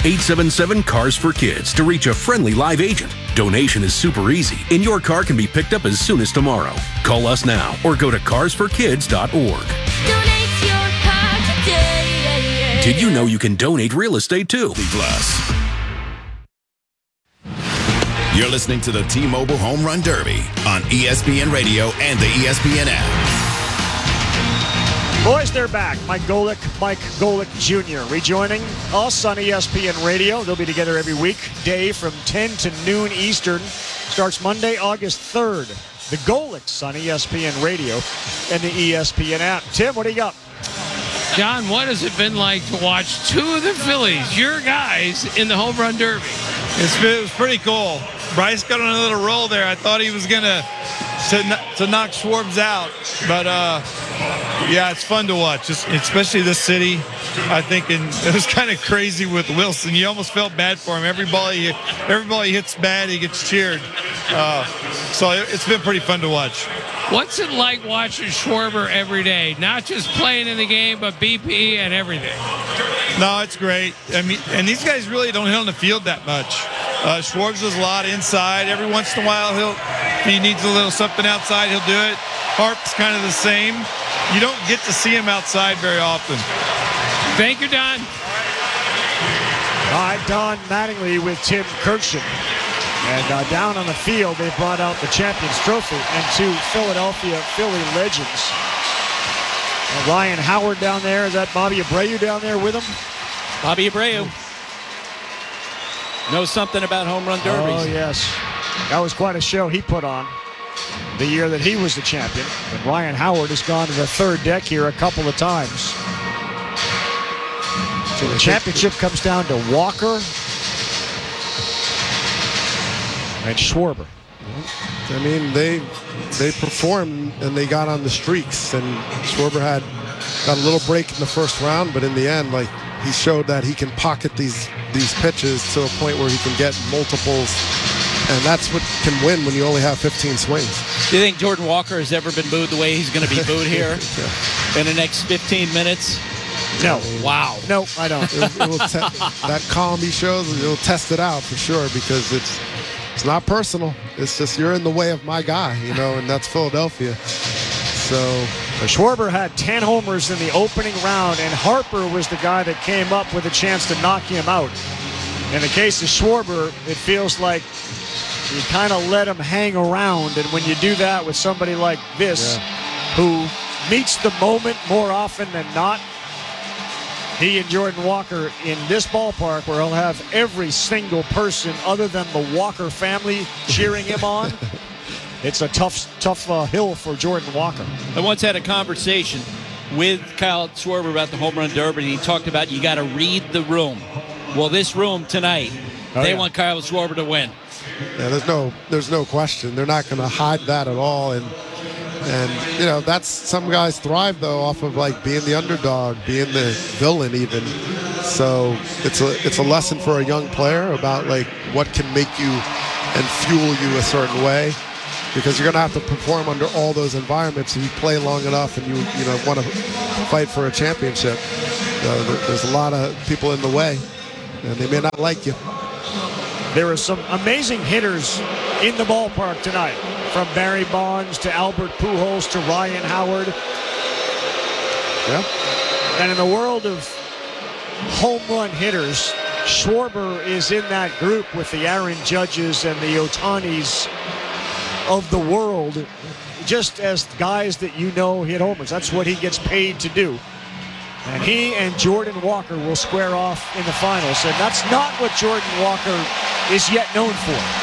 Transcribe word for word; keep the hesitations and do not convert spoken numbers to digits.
eight seven seven, C A R S for Kids to reach a friendly live agent. Donation is super easy, and your car can be picked up as soon as tomorrow. Call us now or go to cars for kids dot org. Donate your car today. Did you know you can donate real estate too? Plus. You're listening to the T-Mobile Home Run Derby on E S P N Radio and the E S P N app. Boys, they're back. Mike Golick, Mike Golick Junior rejoining us on E S P N Radio. They'll be together every weekday from ten to noon Eastern. Starts Monday, August third. The Golicks on E S P N Radio and the E S P N app. Tim, what do you got? John, what has it been like to watch two of the Phillies, your guys, in the Home Run Derby? It's, it was pretty cool. Bryce got on a little roll there. I thought he was going to to knock Schwartz out. But, uh, yeah, it's fun to watch, just, especially this city. I think and it was kind of crazy with Wilson. You almost felt bad for him. Every ball he, every ball he hits bad, he gets cheered. Uh, so it, it's been pretty fun to watch. What's it like watching Schwarber every day? Not just playing in the game, but B P and everything. No, it's great. I mean, and these guys really don't hit on the field that much. Uh, Schwartz does a lot inside. Every once in a while, he'll if he needs a little something outside, he'll do it. Harp's kind of the same. You don't get to see him outside very often. Thank you, Don. All right, Don Mattingly with Tim Kirkshin. And uh, down on the field, they brought out the Champions Trophy and two Philadelphia Philly legends. Uh, Ryan Howard down there. Is that Bobby Abreu down there with him? Bobby Abreu. Knows something about home run derbies. Oh, yes. That was quite a show he put on the year that he was the champion. But Ryan Howard has gone to the third deck here a couple of times. So the championship comes down to Walker and Schwarber. I mean, they they performed and they got on the streaks, and Schwarber had got a little break in the first round, but in the end, like, he showed that he can pocket these these pitches to a point where he can get multiples, and that's what can win when you only have fifteen swings. Do you think Jordan Walker has ever been booed the way he's going to be booed here yeah. in the next fifteen minutes? No. Wow. No, I don't. It, it will te- that column he shows, it'll test it out for sure, because it's it's not personal. It's just you're in the way of my guy, you know, and that's Philadelphia. So, so Schwarber had ten homers in the opening round, and Harper was the guy that came up with a chance to knock him out. In the case of Schwarber, it feels like you kind of let him hang around, and when you do that with somebody like this, yeah. who meets the moment more often than not, he and Jordan Walker in this ballpark where he'll have every single person other than the Walker family cheering him on. It's a tough, tough uh, hill for Jordan Walker. I once had a conversation with Kyle Schwarber about the home run derby, and he talked about you got to read the room. Well, this room tonight, oh, they yeah. want Kyle Schwarber to win. Yeah, there's no, there's no question. They're not going to hide that at all, and and you know that's some guys thrive though off of like being the underdog, being the villain even. So it's a it's a lesson for a young player about like what can make you and fuel you a certain way. Because you're going to have to perform under all those environments if you play long enough and you you know want to fight for a championship. Uh, there's a lot of people in the way, and they may not like you. There are some amazing hitters in the ballpark tonight, from Barry Bonds to Albert Pujols to Ryan Howard. Yeah. And in the world of home run hitters, Schwarber is in that group with the Aaron Judges and the Ohtanis of the world, just as guys that you know hit homers. That's what he gets paid to do. And he and Jordan Walker will square off in the finals. And that's not what Jordan Walker is yet known for.